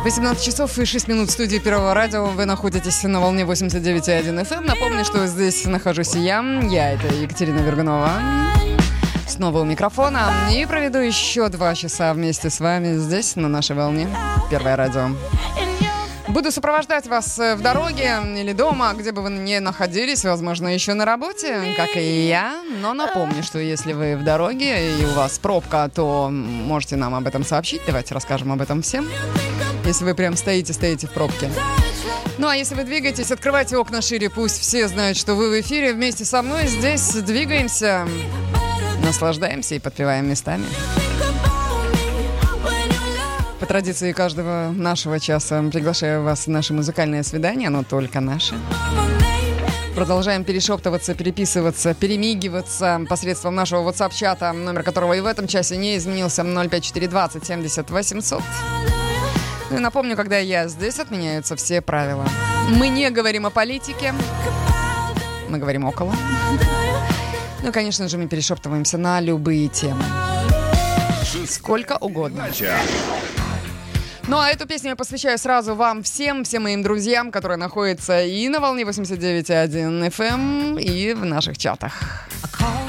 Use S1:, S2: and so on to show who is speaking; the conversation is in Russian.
S1: 18 часов и 6 минут в студии Первого радио. Вы находитесь на волне 89,1 FM. Напомню, что здесь нахожусь я, это Екатерина Вергунова. Снова у микрофона. И проведу еще 2 часа вместе с вами здесь, на нашей волне. Первое радио. Буду сопровождать вас в дороге или дома, где бы вы ни находились, возможно, еще на работе, как и я. Но напомню, что если вы в дороге и у вас пробка, то можете нам об этом сообщить. Давайте расскажем об этом всем. Если вы прям стоите в пробке. Ну, а если вы двигаетесь, открывайте окна шире. Пусть все знают, что вы в эфире. Вместе со мной здесь двигаемся, наслаждаемся и подпеваем местами. По традиции каждого нашего часа приглашаю вас в наше музыкальное свидание, но только наше. Продолжаем перешептываться, переписываться, перемигиваться посредством нашего WhatsApp-чата, номер которого и в этом часе не изменился, 05420 70 800. Ну и напомню, когда я здесь, отменяются все правила. Мы не говорим о политике, мы говорим около. Ну и, конечно же, мы перешептываемся на любые темы. Сколько угодно. Ну, а эту песню я посвящаю сразу вам всем моим друзьям, которые находятся и на волне 89,1 FM, и в наших чатах.